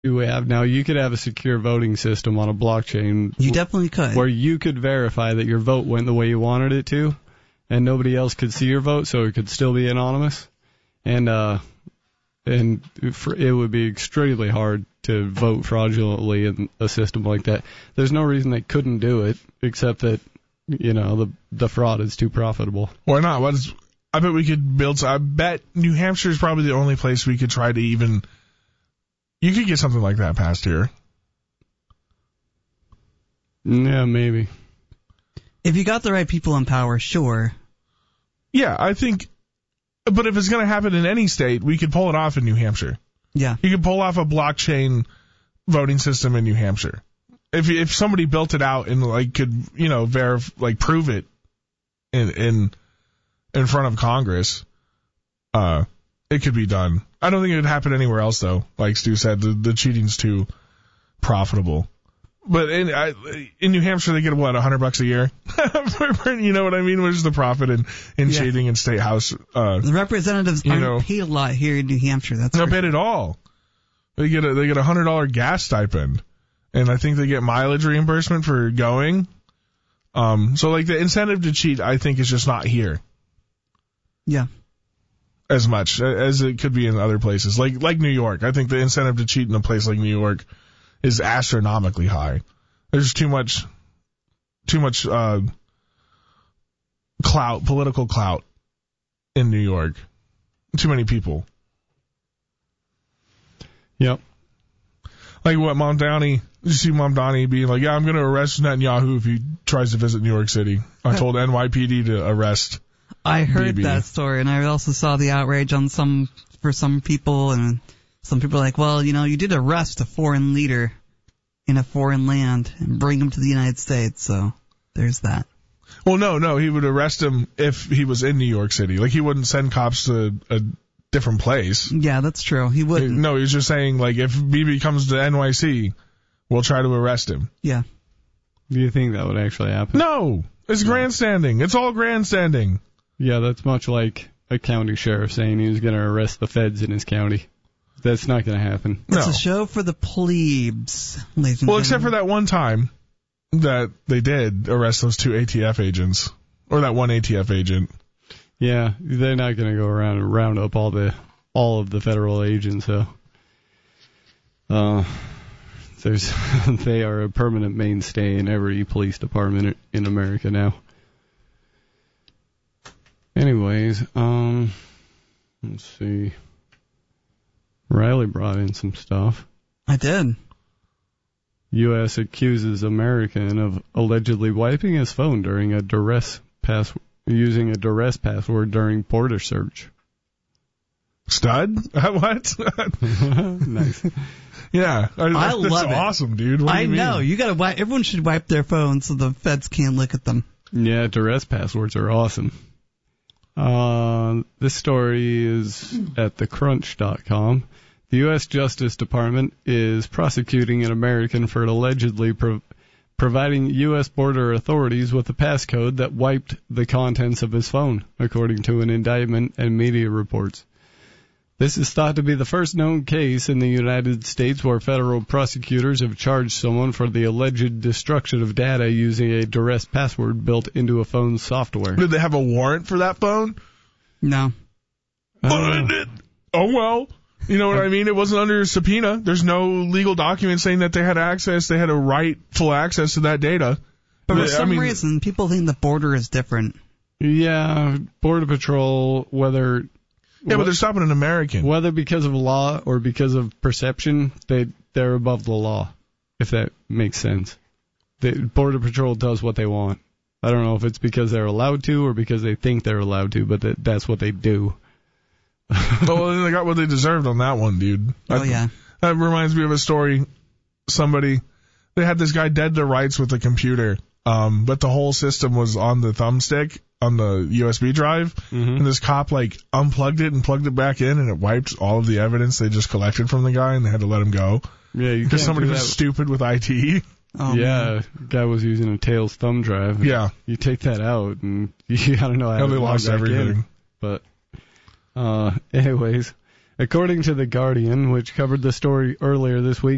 you have now, you could have a secure voting system on a blockchain. You definitely could. Where you could verify that your vote went the way you wanted it to, and nobody else could see your vote, so it could still be anonymous. And it would be extremely hard to vote fraudulently in a system like that. There's no reason they couldn't do it, except that, the fraud is too profitable. Why not? I bet we could build. I bet New Hampshire is probably the only place we could try to even. You could get something like that passed here. Yeah, maybe. If you got the right people in power, sure. Yeah, I think. But if it's going to happen in any state, we could pull it off in New Hampshire. Yeah. You could pull off a blockchain voting system in New Hampshire. If somebody built it out and could prove it in front of Congress, it could be done. I don't think it would happen anywhere else though. Like Stu said, the cheating's too profitable. But in New Hampshire, they get what, $100 a year? You know what I mean? Which is the profit in cheating in state house. The representatives aren't paid a lot here in New Hampshire. That's not paid at all. They get a $100 gas stipend, and I think they get mileage reimbursement for going. So the incentive to cheat, I think, is just not here. Yeah. As much as it could be in other places, like New York. I think the incentive to cheat in a place like New York is astronomically high. There's too much clout, political clout in New York. Too many people. Yep. Like what Did you see Mamdani being like, yeah, I'm going to arrest Netanyahu if he tries to visit New York City. I told NYPD to arrest I heard Bibi. that story, and I also saw the outrage on some people, and some people are like, well, you did arrest a foreign leader in a foreign land and bring him to the United States, so there's that. Well, no, he would arrest him if he was in New York City. He wouldn't send cops to a different place. Yeah, that's true. He wouldn't. No, he was just saying, if Bibi comes to NYC, we'll try to arrest him. Yeah. Do you think that would actually happen? No, it's grandstanding. It's all grandstanding. Yeah, that's much like a county sheriff saying he was going to arrest the feds in his county. That's not going to happen. It's a show for the plebes, ladies and gentlemen. Except for that one time that they did arrest those 2 ATF agents, or that one ATF agent. Yeah, they're not going to go around and round up all of the federal agents, so they are a permanent mainstay in every police department in America now. Anyways, let's see. Riley brought in some stuff. I did. U.S. accuses American of allegedly wiping his phone during using a duress password during border search. Stud? What? Nice. Yeah, I love it. That's awesome, dude. What do you mean? know. You gotta wipe. Everyone should wipe their phones so the feds can't look at them. Yeah, duress passwords are awesome. This story is at thecrunch.com. The U.S. Justice Department is prosecuting an American for allegedly providing U.S. border authorities with a passcode that wiped the contents of his phone, according to an indictment and media reports. This is thought to be the first known case in the United States where federal prosecutors have charged someone for the alleged destruction of data using a duress password built into a phone's software. Did they have a warrant for that phone? No. Oh, well. You know what I mean? It wasn't under a subpoena. There's no legal document saying that they had access. They had a rightful access to that data. But for some reason, people think the border is different. Yeah, Border Patrol, whether... Yeah, but they're stopping an American. Whether because of law or because of perception, they're above the law, if that makes sense. The Border Patrol does what they want. I don't know if it's because they're allowed to or because they think they're allowed to, but that's what they do. Well, they got what they deserved on that one, dude. Yeah. That reminds me of a story. They had this guy dead to rights with a computer, but the whole system was on the thumbstick on the USB drive, and this cop unplugged it and plugged it back in, and it wiped all of the evidence they just collected from the guy, and they had to let him go. Yeah, because somebody was stupid with IT. Oh, yeah, guy was using a Tails thumb drive. Yeah, you take that out, and I don't know how they lost everything. But anyways, according to The Guardian, which covered the story earlier this week,